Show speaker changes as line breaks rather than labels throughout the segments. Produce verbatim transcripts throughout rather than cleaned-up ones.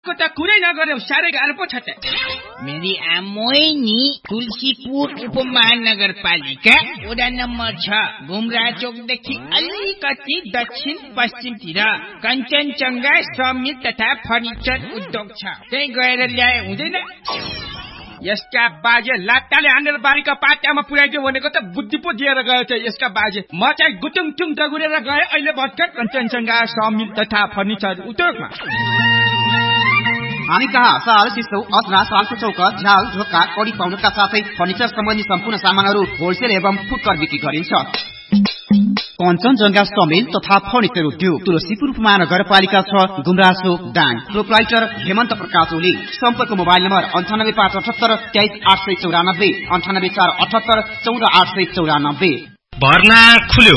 को त कुरै नगर्यो साह्रै गाह्रो पो छ त।
मेरी आमै नि तुलसीपुर उपमहानगरपालिका वडा नम्बर छ गुमरा चोकदेखि अलिकति दक्षिण पश्चिमतिर कञ्चनजङ्घा समिल तथा फर्निचर उद्योग छ। त्यही गएर ल्याए हुँदैन?
यसका बाजे लात्ताले हानेर बारीका पाट्यामा पुर्याइदियो भनेको त बुद्धि पो दिएर गयो त यसका बाजे। म चाहिँ गुटुङ टुङ दगुरेर गए अहिले भर्खर कञ्चनजङ्घा समिल तथा फर्निचर उद्योगमा।
हामी कहाँ साल सिसौ असना सालको चौकट झ्याल झोका कडी पाउडरका साथै फर्निचर सम्बन्धी सम्पूर्ण सामानहरू होलसेल एवं फुटकर बिक्री गरिन्छ। कञ्चनजङ्घा समिल तथा फर्निचर उद्योग तुलसीपुर उपमहानगरपालिका छ गुमरासो दाङ। प्रोप्राइटर हेमन्त प्रकाश ओली। सम्पर्क मोबाइल नम्बर अन्ठानब्बे पाँच अठहत्तर तेइस आठ सय चौरानब्बे अन्ठानब्बे चार अठहत्तर चौध आठ सय चौरानब्बे।
भर्ना खुल्यो।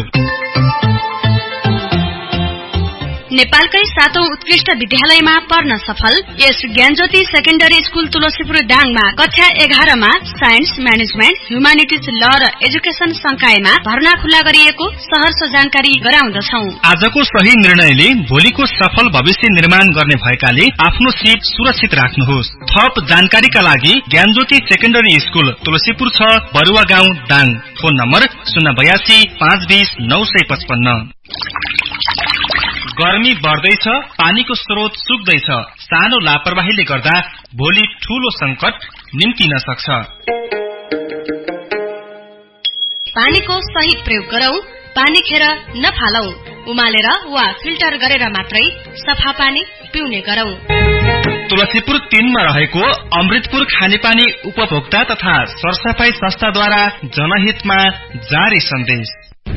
नेपालकै सातौं उत्कृष्ट विद्यालयमा पढ्न सफल यस ज्ञानज्योति सेकेन्डरी स्कुल तुलसीपुर दाङमा कक्षा एघारमा साइन्स म्यानेजमेन्ट ह्युमानिटिज ल र एजुकेसन संकायमा भर्ना खुल्ला गरिएको सहर्ष जानकारी गराउँदछौ।
आजको सही निर्णयले भोलिको सफल भविष्य निर्माण गर्ने भएकाले आफ्नो सीट सुरक्षित राख्नुहोस्। थप जानकारीका लागि ज्ञानज्योति सेकेन्डरी स्कुल तुलसीपुर छ बरुवा गाउँ दाङ। फोन नम्बर शून्य बयासी पाँच बीस नौ सय पचपन्न। गर्मी बढ्दैछ, पानीको स्रोत सुक्दैछ। सानो लापरवाहीले गर्दा भोलि ठूलो संकट निम्तिन सक्छ।
पानीको सही प्रयोग गरौं, पानी खेर नफालौं। उमालेर वा फिल्टर गरेर मात्रै सफा पानी पिउने गरौं।
तुलसीपुर तीनमा रहेको अमृतपुर खानेपानी उपभोक्ता तथा सरसफाई संस्थाद्वारा जनहितमा जारी सन्देश।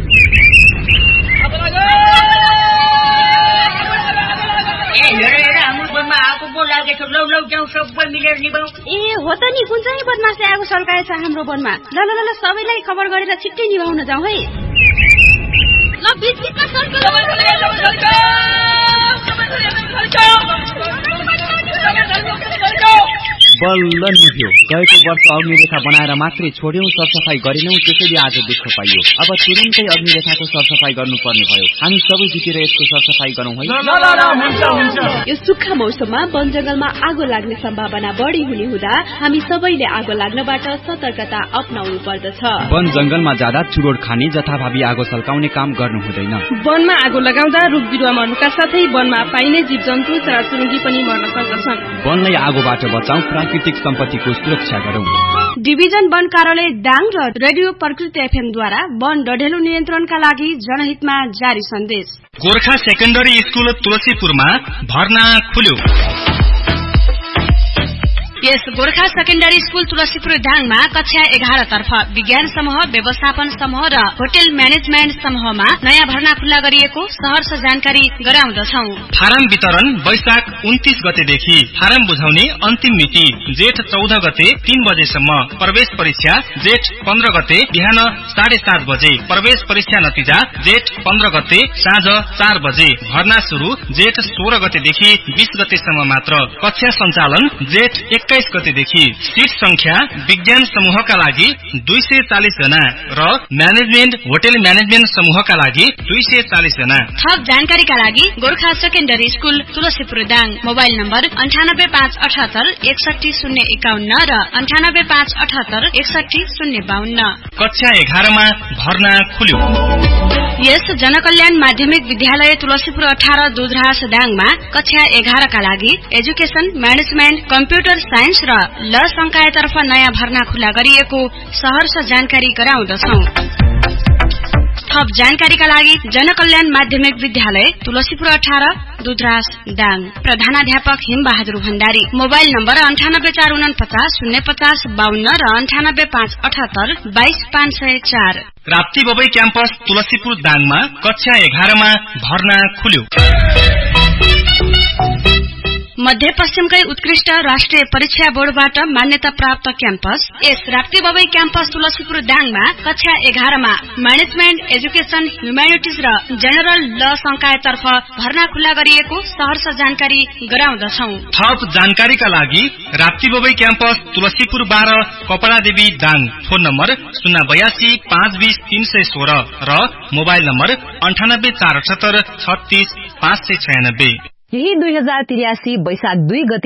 ए हो त नि कुन चाहिँ बदमासले आगो सल्काएछ हाम्रो वनमा। ल ल ल सबैलाई खबर गरेर छिट्टै निभाउन जाउँ है। ल बीच बीचमा सर्कल
बल्ल निभ्यो। गएको वर्ष अग्निरेखा बनाएर मात्रै छोड्यौं, सरसफाई गरेनौं, त्यसैले आज दुःख पाइयो। अब तुरुन्तै अग्निरेखाको सरसफाई गर्नुपर्ने भयो। हामी सबै जितेर यसको सरसफाई गरौँ है।
यो सुक्खा मौसममा वन जंगलमा आगो लाग्ने सम्भावना बढी हुने हुँदा हामी सबैले आगो लाग्नबाट सतर्कता अपनाउनु पर्दछ।
वन जंगलमा जाँदा चुरोड खाने, जथाभावी आगो सल्काउने काम गर्नु हुँदैन।
वनमा आगो लगाउँदा रुख बिरुवा मर्नुका साथै वनमा पाइने जीव जन्तु चराचुरुङ्गी पनि मर्न सक्दछन्।
वनलाई आगोबाट बचाउँ, प्राकृतिक सम्पत्तिको सुरक्षा गरौं।
डिभिजन वन कार्यालय दाङ र रेडियो प्रकृति एफएम द्वारा वन डढेलो नियन्त्रणका लागि जनहितमा जारी सन्देश।
गोर्खा सेकेन्डरी स्कुल तुलसीपुरमा भर्ना खुल्यो।
यस गोर्खा सेकेन्डरी स्कुल तुलसीपुर दाङमा कक्षा एघार तर्फ विज्ञान समूह, व्यवस्थापन समूह र होटल म्यानेजमेन्ट समूहमा नयाँ भर्ना खुल्ला गरिएको सहर्ष जानकारी गराउँदछौ।
फारम वितरण वैशाख उन्तीस गतेदेखि। फारम बुझाउने अन्तिम मिति जेठ चौध गते तीन बजेसम्म। प्रवेश परीक्षा जेठ पन्ध्र गते बिहान साढे सात बजे। प्रवेश परीक्षा नतिजा जेठ पन्ध्र गते साँझ चार बजे। भर्ना शुरू जेठ सोह्र गतेदेखि बीस गतेसम्म मात्र। कक्षा सञ्चालन जेठ एक्काइस गतेदेखि। सीट संख्या विज्ञान समूहका लागि दुई सय चालिस जना र म्यानेजमेन्ट होटल म्यानेजमेन्ट समूहका लागि दुई सय चालिस जना।
थप जानकारीका लागि Gorkha secondary school Tulsipur Dang. Mobile number अन्ठानब्बे पाँच अठहत्तर एकसठी शून्य एकाउन्न र अन्ठानब्बे पाँच अठहत्तर एकसठी शून्य बाहन्न।
कक्षा एघारमा भर्ना खुल्यो।
यस जनकल्याण माध्यमिक विद्यालय तुलसीपुर अठार दुधरास दाङमा कक्षा एघारका लागि एजुकेसन, म्यानेजमेन्ट, कम्प्युटर साइन्स र ल संकायतर्फ नयाँ भर्ना खुल्ला गरिएको सहर्ष जानकारी गराउँदछौ। थप जानकारीका लागि जनकल्याण माध्यमिक विद्यालय तुलसीपुर अठार दुधरास दाङ। प्रधानाध्यापक हिमबहादुर भण्डारी। मोबाइल नम्बर अन्ठानब्बे चार उनपचास शून्य पचास बाहन्न र अन्ठानब्बे पाँच अठहत्तर बाइस पाँच सय चार।
राप्ती बबई क्याम्पस तुलसीपुर दाङमा कक्षा एघारमा भर्ना खुल्यो।
मध्यपश्चिमकै उत्कृष्ट राष्ट्रिय परीक्षा बोर्डबाट मान्यता प्राप्त क्याम्पस यस राप्ती बबई क्याम्पस तुलसीपुर दाङमा कक्षा एघारमा म्यानेजमेन्ट, एजुकेसन, ह्युम्यानिटिज र जेनरल ल संकायतर्फ भर्ना खुल्ला गरिएको सहर्ष जानकारी गराउँदछौ।
थप जानकारीका लागि राप्ती बबई क्याम्पस तुलसीपुर बाह्र कपडादेवी दाङ। फोन नम्बर शून्य बयासी पाँच बीस तीन सय सोह्र र मोबाइल नम्बर अन्ठानब्बे चार अठहत्तर छत्तीस पाँच सय छयानब्बे।
यही दुई हजार त्रियासी वैशाख दुई गते